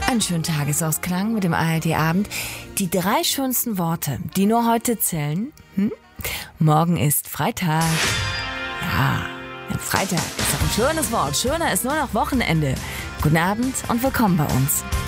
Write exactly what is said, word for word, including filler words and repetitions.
Einen schönen Tagesausklang mit dem A R D-Abend. Die drei schönsten Worte, die nur heute zählen. Hm? Morgen ist Freitag. Ja, ja, Freitag ist doch ein schönes Wort. Schöner ist nur noch Wochenende. Guten Abend und willkommen bei uns.